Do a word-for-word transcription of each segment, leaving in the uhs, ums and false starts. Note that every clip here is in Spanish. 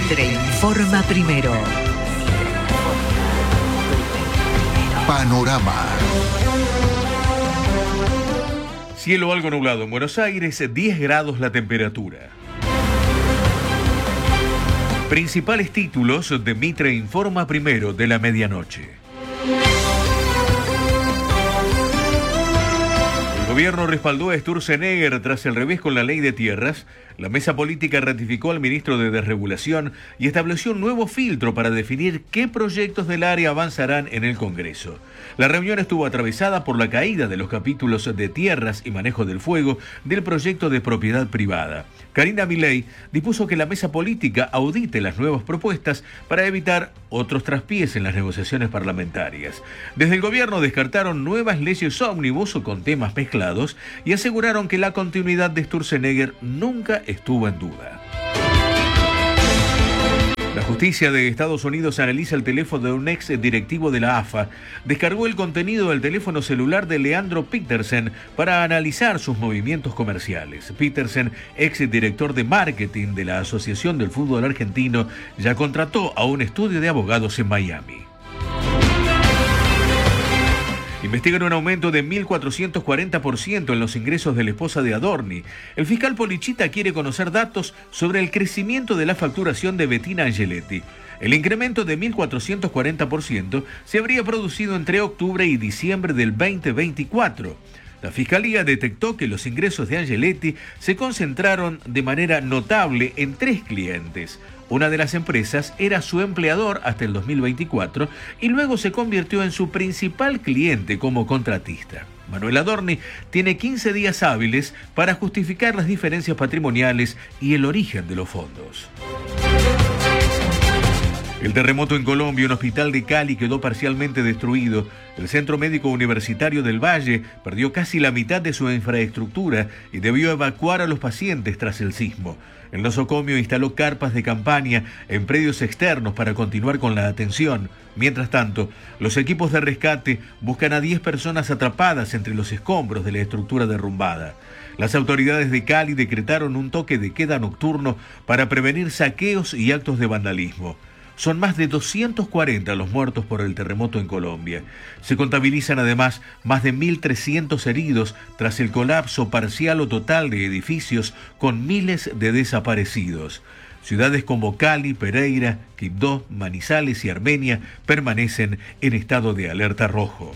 Mitre informa primero. Panorama. Cielo algo nublado en Buenos Aires, diez grados la temperatura. Principales títulos de Mitre informa primero de la medianoche. El gobierno respaldó a Sturzenegger tras el revés con la ley de tierras. La mesa política ratificó al ministro de Desregulación y estableció un nuevo filtro para definir qué proyectos del área avanzarán en el Congreso. La reunión estuvo atravesada por la caída de los capítulos de tierras y manejo del fuego del proyecto de propiedad privada. Karina Milei dispuso que la mesa política audite las nuevas propuestas para evitar otros traspiés en las negociaciones parlamentarias. Desde el gobierno descartaron nuevas leyes ómnibus con temas mezclados y aseguraron que la continuidad de Sturzenegger nunca estuvo en duda. La justicia de Estados Unidos analiza el teléfono de un ex directivo de la A F A. Descargó el contenido del teléfono celular de Leandro Petersen para analizar sus movimientos comerciales. Petersen, ex director de marketing de la Asociación del Fútbol Argentino, ya contrató a un estudio de abogados en Miami. Investigan un aumento de mil cuatrocientos cuarenta por ciento en los ingresos de la esposa de Adorni. El fiscal Polichita quiere conocer datos sobre el crecimiento de la facturación de Bettina Angeletti. El incremento de mil cuatrocientos cuarenta por ciento se habría producido entre octubre y diciembre del veinte veinticuatro. La Fiscalía detectó que los ingresos de Angeletti se concentraron de manera notable en tres clientes. Una de las empresas era su empleador hasta el dos mil veinticuatro y luego se convirtió en su principal cliente como contratista. Manuel Adorni tiene quince días hábiles para justificar las diferencias patrimoniales y el origen de los fondos. El terremoto en Colombia, un hospital de Cali quedó parcialmente destruido. El Centro Médico Universitario del Valle perdió casi la mitad de su infraestructura y debió evacuar a los pacientes tras el sismo. El nosocomio instaló carpas de campaña en predios externos para continuar con la atención. Mientras tanto, los equipos de rescate buscan a diez personas atrapadas entre los escombros de la estructura derrumbada. Las autoridades de Cali decretaron un toque de queda nocturno para prevenir saqueos y actos de vandalismo. Son más de doscientos cuarenta los muertos por el terremoto en Colombia. Se contabilizan además más de mil trescientos heridos tras el colapso parcial o total de edificios con miles de desaparecidos. Ciudades como Cali, Pereira, Quibdó, Manizales y Armenia permanecen en estado de alerta rojo.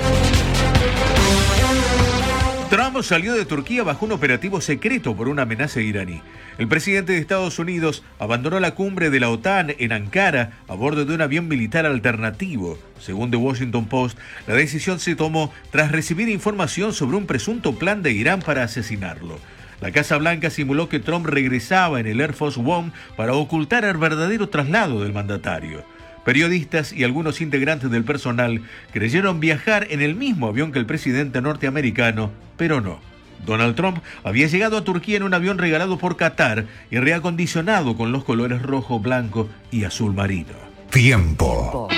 Trump salió de Turquía bajo un operativo secreto por una amenaza iraní. El presidente de Estados Unidos abandonó la cumbre de la OTAN en Ankara a bordo de un avión militar alternativo. Según The Washington Post, la decisión se tomó tras recibir información sobre un presunto plan de Irán para asesinarlo. La Casa Blanca simuló que Trump regresaba en el Air Force One para ocultar el verdadero traslado del mandatario. Periodistas y algunos integrantes del personal creyeron viajar en el mismo avión que el presidente norteamericano, pero no. Donald Trump había llegado a Turquía en un avión regalado por Qatar y reacondicionado con los colores rojo, blanco y azul marino. Tiempo.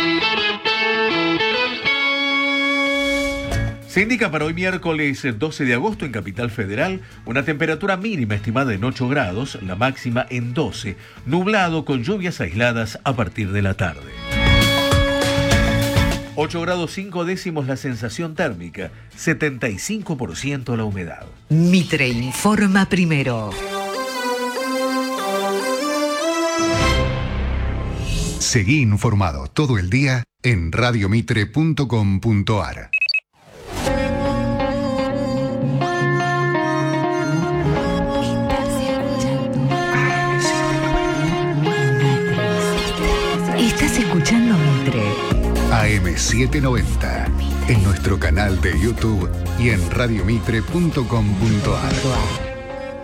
Se indica para hoy miércoles doce de agosto en Capital Federal una temperatura mínima estimada en ocho grados, la máxima en doce, nublado con lluvias aisladas a partir de la tarde. ocho grados cinco décimos la sensación térmica, setenta y cinco por ciento la humedad. Mitre informa primero. Seguí informado todo el día en radio mitre punto com punto a r. Estás escuchando Mitre. A M setecientos noventa, en nuestro canal de YouTube y en radio mitre punto com punto a r.